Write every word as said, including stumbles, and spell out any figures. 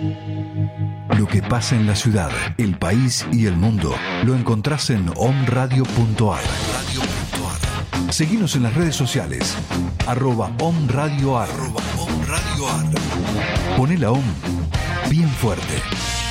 Lo que pasa en la ciudad, el país y el mundo lo encontrás en omradio punto ar. Seguinos en las redes sociales, arroba omradioar. Poné la om bien fuerte.